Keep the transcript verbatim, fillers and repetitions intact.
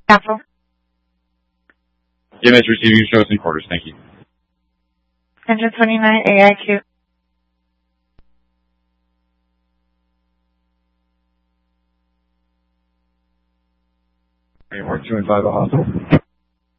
Capital. E M S receiving, show us in quarters. Thank you. Engine twenty-nine, A I Q. Airport two and five, a hospital.